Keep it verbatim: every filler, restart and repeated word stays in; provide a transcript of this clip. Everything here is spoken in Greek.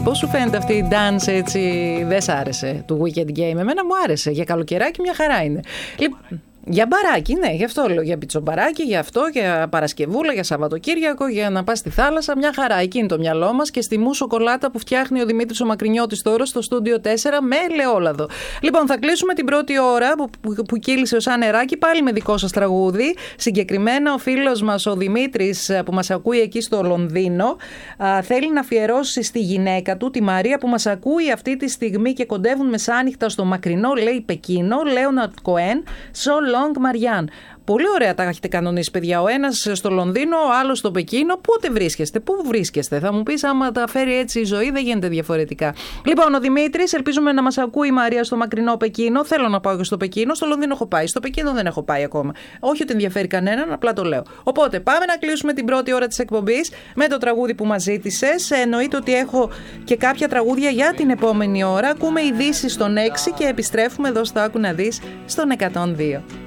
Πώς σου φαίνεται αυτή η dance έτσι? Δεν σ' άρεσε του Weekend Game? Εμένα μου άρεσε. Για καλοκαιράκι μια χαρά είναι. Λοιπόν, για μπαράκι, ναι, γι' αυτό λέω. Για πιτσομπαράκι, για αυτό, για Παρασκευούλα, για Σαββατοκύριακο, για να πας στη θάλασσα, μια χαρά. Εκεί είναι το μυαλό μας και στη μου σοκολάτα που φτιάχνει ο Δημήτρης ο Μακρινιώτης τώρα στο στούντιο τέσσερα με ελαιόλαδο. Λοιπόν, θα κλείσουμε την πρώτη ώρα που, που, που κύλησε ο σαν νεράκι πάλι με δικό σας τραγούδι. Συγκεκριμένα ο φίλος μας ο Δημήτρης που μας ακούει εκεί στο Λονδίνο α, θέλει να αφιερώσει στη γυναίκα του, τη Μαρία, που μας ακούει αυτή τη στιγμή και κοντεύουν μεσάνυχτα στο μακρινό, λέει, Πεκίνο, Λέοναρντ Κοέν, So Long Marianne. Πολύ ωραία τα έχετε κανονίσει, παιδιά. Ο ένας στο Λονδίνο, ο άλλος στο Πεκίνο. Πότε βρίσκεστε, πού βρίσκεστε? Θα μου πεις, άμα τα φέρει έτσι η ζωή, δεν γίνεται διαφορετικά. Λοιπόν, ο Δημήτρης, ελπίζουμε να μας ακούει η Μαρία στο μακρινό Πεκίνο. Θέλω να πάω και στο Πεκίνο. Στο Λονδίνο έχω πάει. Στο Πεκίνο δεν έχω πάει ακόμα. Όχι ότι ενδιαφέρει κανέναν, απλά το λέω. Οπότε, πάμε να κλείσουμε την πρώτη ώρα της εκπομπής με το τραγούδι που μας ζήτησες. Εννοείται ότι έχω και κάποια τραγούδια για την επόμενη ώρα. Ακούμε ειδήσεις στον έξι και επιστρέφουμε εδώ στο Άκου να δεις στον εκατόν δύο.